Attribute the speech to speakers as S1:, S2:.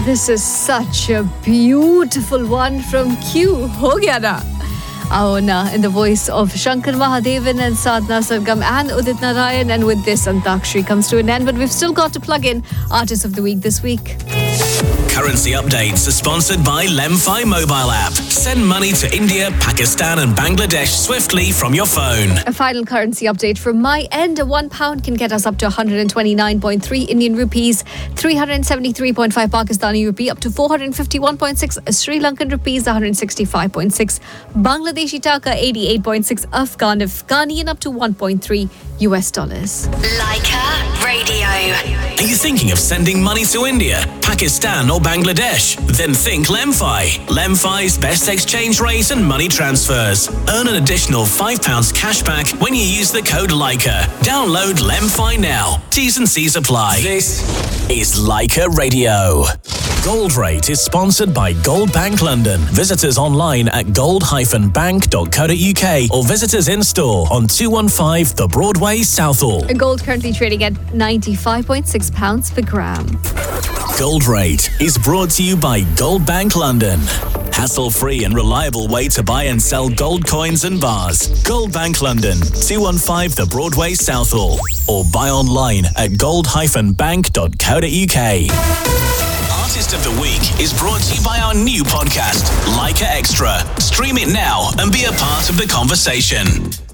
S1: This is such a beautiful one from Q. Ho gaya na? Aona, in the voice of Shankar Mahadevan and Sadhna Sargam and Udit Narayan. And with this, Antakshari comes to an end, but we've still got to plug in Artist of the Week this week.
S2: Currency updates are sponsored by Lemfi mobile app. Send money to India, Pakistan and Bangladesh swiftly from your phone.
S1: A final currency update from my end. £1 can get us up to 129.3 Indian rupees, 373.5 Pakistani rupee, up to 451.6 Sri Lankan rupees, 165.6 Bangladeshi taka, 88.6 Afghani, and up to $1.3 US.
S3: Leica Radio.
S2: Are you thinking of sending money to India, Pakistan or Bangladesh? Then think Lemfi. Lemfi's best exchange rate and money transfers. Earn an additional £5 cashback when you use the code Leica. Download Lemfi now. T's and C's apply. This is Leica Radio. Gold Rate is sponsored by Gold Bank London. Visit us online at gold-bank.co.uk or visit us in store on 215 The Broadway, Southall.
S1: Gold currently trading at £95.6 per gram.
S2: Gold Rate is brought to you by Gold Bank London. Hassle-free and reliable way to buy and sell gold coins and bars. Gold Bank London, 215 The Broadway, Southall. Or buy online at gold-bank.co.uk. Artist of the Week is brought to you by our new podcast, Leica Extra. Stream it now and be a part of the conversation.